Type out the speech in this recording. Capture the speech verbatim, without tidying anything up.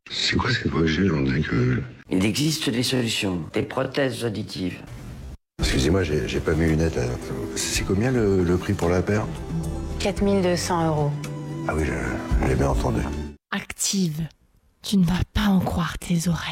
C'est quoi cette voix que j'ai? On dirait que... Il existe des solutions, des prothèses auditives. Excusez-moi, j'ai, j'ai pas mes lunettes là. C'est combien le, le prix pour la paire? quatre mille deux cents euros. Ah oui, je, je l'ai bien entendu. Active. Tu ne vas pas en croire tes oreilles.